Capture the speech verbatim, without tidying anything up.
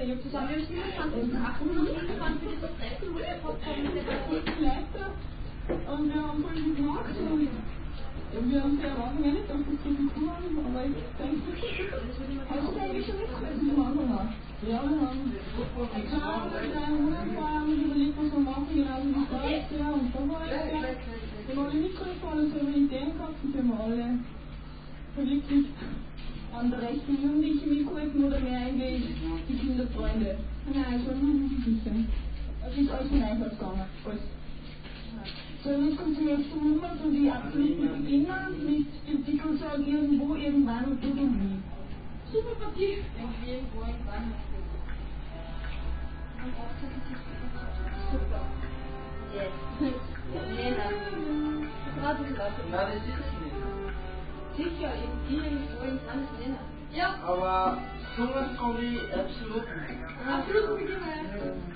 wir zusammen am siebenundzwanzigsten achten noch hingefahren für dieses Treffen, wo wir gehabt haben mit der Leiter. Und wir haben voll viel gemacht und wir haben sehr erwartet, nicht, dass wir so viel tun haben, aber ich denke, hast du eigentlich schon mitgeholfen am Anfang auch? Ja, wir haben klar, mit einem Hundertfeuer haben wir überlegt, was wir machen, genau wie das war jetzt, ja, und da war ich ja, wir haben alle mitgeholfen, so viele Ideen gehabt und wir haben alle wirklich an der rechten Jugendliche mitgeholfen oder mehr eigentlich die Kinderfreunde. Nein, also ein bisschen. Es ist alles in Einsatz gegangen, alles. So, jetzt kommt die nächste Nummer von die absoluten Beginner mit dem Titelsong irgendwo, irgendwann und irgendwie. Super Partie. Irgendwie, irgendwo, irgendwann. Am achtzehnten Super. Yes. Lena. Das war ein bisschen lauter. Nein, das ist es nicht. Sicher, irgendwie, irgendwo, irgendwann ist Lena. Ja. Aber singen kann ich absolut nicht. Absolut Beginner.